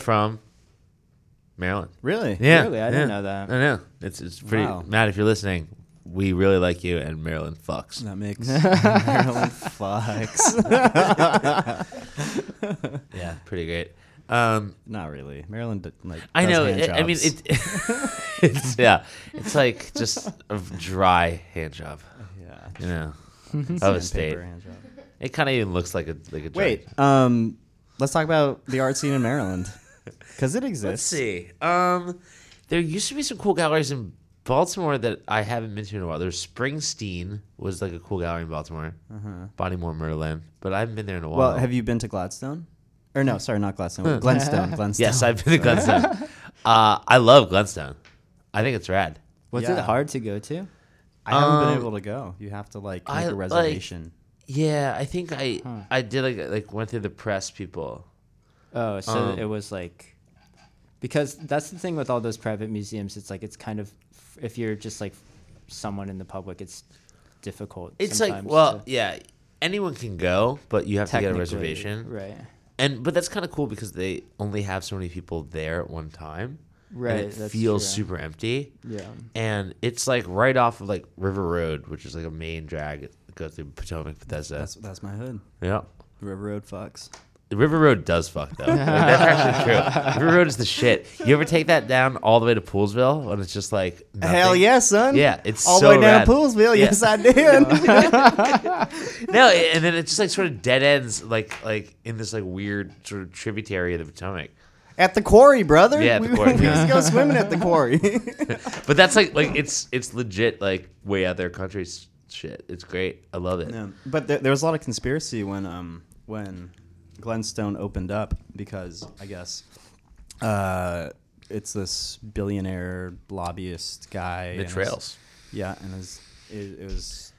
from Maryland. Really? Yeah. Really? I didn't know that. I know. It's pretty. Wow. Matt, if you're listening, we really like you, and Maryland fucks. That makes Maryland fucks. Yeah, pretty great. Not really. Maryland, like, I does know. hand I mean, jobs. it's yeah. It's like just a dry hand job. Yeah. You know, of a Sandpaper state. hand job. It kind of even looks like a Wait. Let's talk about the art scene in Maryland, because it exists. Let's see. There used to be some cool galleries in Baltimore that I haven't been to in a while. There's Springsteen was like a cool gallery in Baltimore. Bodymore, Murderland, but I haven't been there in a while. Well, have you been to Gladstone? Or no, sorry, not Gladstone. Glenstone. Glenstone. Yes, I've been to Glenstone. I love Glenstone. I think it's rad. Was Yeah. it hard to go to? I haven't been able to go. You have to like make a reservation. Yeah, I think I did like went through the press people. Oh, so it was like, because that's the thing with all those private museums. It's like, it's kind of, if you're just like someone in the public, it's difficult. It's like, sometimes well, to- yeah, anyone can go, but you have to get a technically, reservation. Right. But that's kind of cool because they only have so many people there at one time. Right. And it that's feels true. super empty. Yeah. And it's like right off of like River Road, which is like a main drag that goes through Potomac, Bethesda. That's my hood. Yeah. River Road fucks. The River Road does fuck though. Like, that's actually true. River Road is the shit. You ever take that down all the way to Poolsville when it's just like nothing? Hell yeah, son. Yeah, it's all so the way down rad. to Poolsville. Yeah. Yes, I did. No, and then it just like sort of dead ends like in this like weird sort of tributary of the Potomac. At the quarry, brother. Yeah, at the quarry, We yeah. used to go swimming at the quarry. But that's like it's legit like way out there country shit. It's great. I love it. Yeah. But there was a lot of conspiracy when Glenstone opened up, because I guess it's this billionaire lobbyist guy. Mitch Rails. Yeah, and it was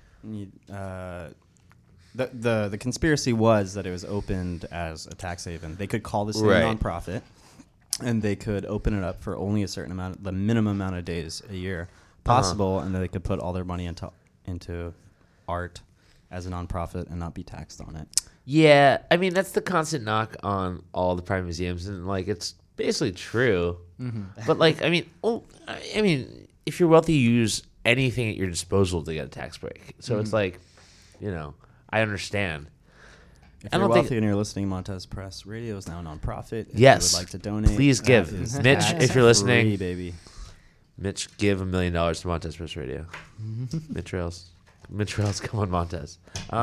the conspiracy was that it was opened as a tax haven. They could call this a Right. nonprofit, and they could open it up for only a certain amount, the minimum amount of days a year possible, and then they could put all their money into art as a nonprofit and not be taxed on it. Yeah, I mean that's the constant knock on all the private museums, and like it's basically true. But like, I mean, if you're wealthy, you use anything at your disposal to get a tax break. So it's like, I understand. If I you're don't think- wealthy and you're listening, Montez Press Radio is now a nonprofit. If Yes. you would like to donate, Please that give. is Mitch, tax if you're listening. free, baby. Mitch, give $1 million to Montez Press Radio. Mitch Rails, come on, Montez.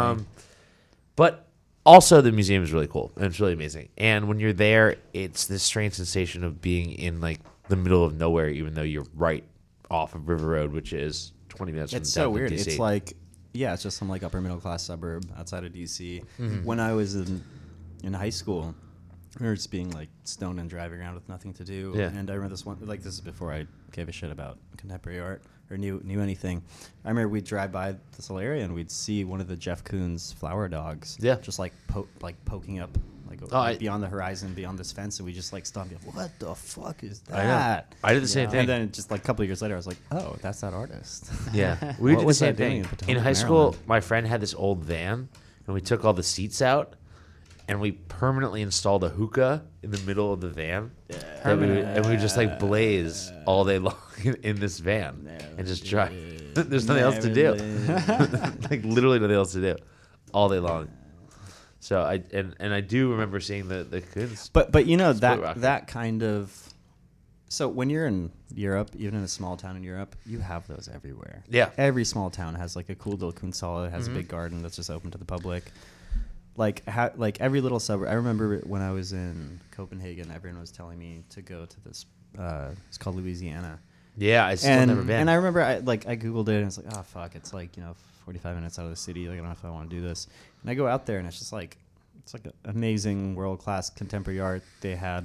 But also, the museum is really cool and it's really amazing. And when you're there, it's this strange sensation of being in like the middle of nowhere, even though you're right off of River Road, which is 20 minutes It's from so downtown weird. DC. It's like, yeah, it's just some like upper middle class suburb outside of DC. Mm-hmm. When I was in high school, we were just being like stoned and driving around with nothing to do. Yeah. And I remember this one, like this is before I gave a shit about contemporary art or knew anything. I remember we'd drive by this whole area and we'd see one of the Jeff Koons flower dogs. Yeah. Just like poking up like I- beyond the horizon, beyond this fence, and we just like stopped. And be like, what the fuck is I know. that? I did the same thing. And then just like a couple of years later, I was like, oh, that's that artist. Yeah, we What did the was I same doing thing. in In Potomac, high school, Maryland? my friend had this old van, and we took all the seats out, and we permanently installed a hookah in the middle of the van. And we would just like blaze all day long in this van and just drive. There's nothing else to do. Like literally nothing else to do all day long. So I do remember seeing the Koons. But you know Split rocket. that kind of. So when you're in Europe, even in a small town in Europe, you have those everywhere. Yeah. Every small town has like a cool little Kunsala. It has a big garden that's just open to the public. Like every little suburb. I remember when I was in Copenhagen, everyone was telling me to go to this. It's called Louisiana. Yeah, I still never been. And I remember I googled it and it's like, oh fuck, it's like 45 minutes out of the city. Like I don't know if I want to do this. And I go out there and it's just like it's like amazing world class contemporary art. They had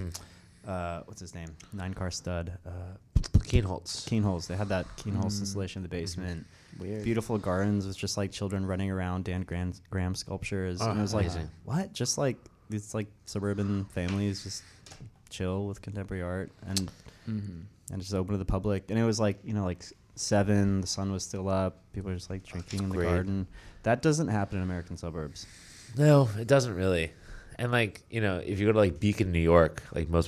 what's his name? 9-car stud. Keenholz. Keenholz. They had that Keenholz installation in the basement. Weird. Beautiful gardens with just like children running around. Dan Graham sculptures. Oh, And it was like, amazing. what? Just like these like suburban families just chill with contemporary art and just open to the public. And it was like, like 7, the sun was still up. People were just like drinking in the Great. garden. That doesn't happen in American suburbs. No, it doesn't really. and like if you go to like Beacon, New York, like most